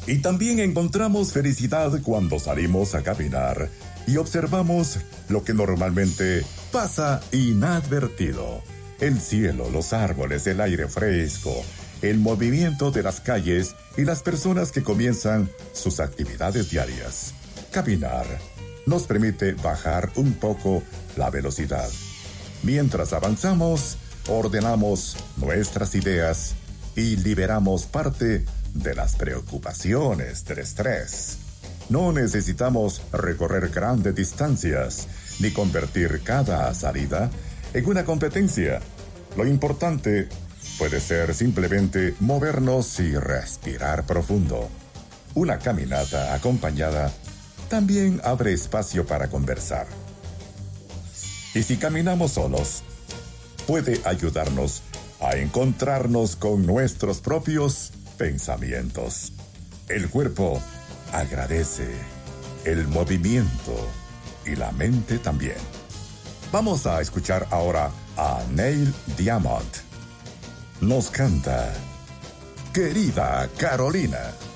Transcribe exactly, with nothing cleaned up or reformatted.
Y también encontramos felicidad cuando salimos a caminar y observamos lo que normalmente pasa inadvertido. El cielo, los árboles, el aire fresco, el movimiento de las calles y las personas que comienzan sus actividades diarias. Caminar nos permite bajar un poco la velocidad. Mientras avanzamos, ordenamos nuestras ideas y liberamos parte de las preocupaciones del estrés. No necesitamos recorrer grandes distancias ni convertir cada salida en una competencia. Lo importante puede ser simplemente movernos y respirar profundo. Una caminata acompañada también abre espacio para conversar. Y si caminamos solos, puede ayudarnos a encontrarnos con nuestros propios pensamientos. El cuerpo agradece el movimiento y la mente también. Vamos a escuchar ahora a Neil Diamond. Nos canta Querida Carolina.